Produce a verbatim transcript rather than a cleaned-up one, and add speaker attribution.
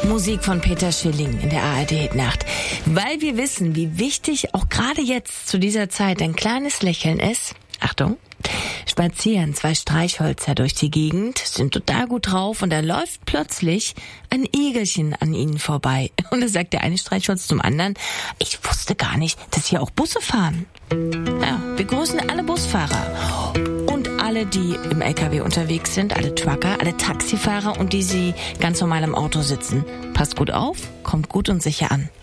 Speaker 1: Musik von Peter Schilling in der A R D-Hitnacht. Weil wir wissen, wie wichtig auch gerade jetzt zu dieser Zeit ein kleines Lächeln ist. Achtung. Spazieren zwei Streichhölzer durch die Gegend, sind total gut drauf und da läuft plötzlich ein Igelchen an ihnen vorbei. Und da sagt der eine Streichholz zum anderen, ich wusste gar nicht, dass hier auch Busse fahren. Ja, wir grüßen alle Busfahrer und alle, die im L K W unterwegs sind, alle Trucker, alle Taxifahrer und die, die ganz normal im Auto sitzen. Passt gut auf, kommt gut und sicher an.